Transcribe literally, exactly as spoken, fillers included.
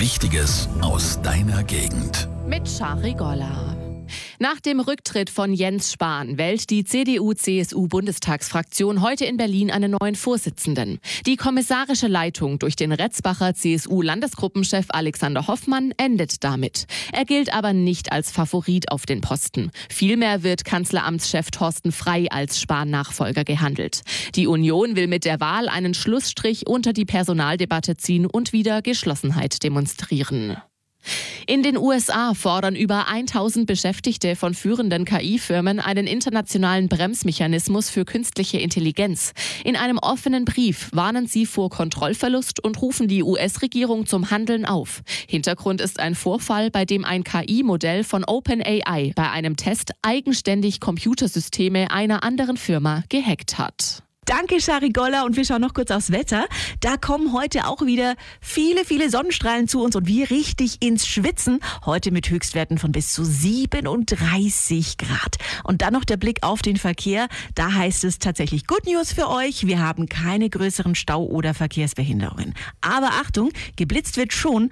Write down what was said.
Wichtiges aus deiner Gegend. Mit Shari Golla. Nach dem Rücktritt von Jens Spahn wählt die C D U C S U-Bundestagsfraktion heute in Berlin einen neuen Vorsitzenden. Die kommissarische Leitung durch den Retzbacher C S U-Landesgruppenchef Alexander Hoffmann endet damit. Er gilt aber nicht als Favorit auf den Posten. Vielmehr wird Kanzleramtschef Thorsten Frey als Spahn-Nachfolger gehandelt. Die Union will mit der Wahl einen Schlussstrich unter die Personaldebatte ziehen und wieder Geschlossenheit demonstrieren. In den U S A fordern über tausend Beschäftigte von führenden K I-Firmen einen internationalen Bremsmechanismus für künstliche Intelligenz. In einem offenen Brief warnen sie vor Kontrollverlust und rufen die U S-Regierung zum Handeln auf. Hintergrund ist ein Vorfall, bei dem ein K I-Modell von OpenAI bei einem Test eigenständig Computersysteme einer anderen Firma gehackt hat. Danke, Shari Golla, und wir schauen noch kurz aufs Wetter. Da kommen heute auch wieder viele, viele Sonnenstrahlen zu uns und wir richtig ins Schwitzen. Heute mit Höchstwerten von bis zu siebenunddreißig Grad. Und dann noch der Blick auf den Verkehr. Da heißt es tatsächlich Good News für euch. Wir haben keine größeren Stau- oder Verkehrsbehinderungen. Aber Achtung, geblitzt wird schon.